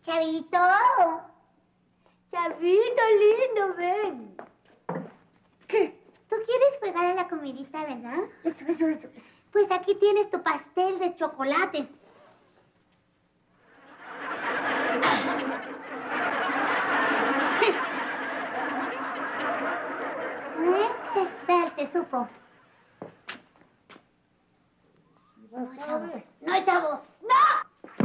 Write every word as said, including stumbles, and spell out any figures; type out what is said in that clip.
Chavito. Chavito lindo, ven. ¿Qué? ¿Tú quieres jugar a la comidita, verdad? Eso, eso, eso. Pues aquí tienes tu pastel de chocolate. ¿Eh? ¿Qué tal te supo? No, chavo. No, chavo. ¡No!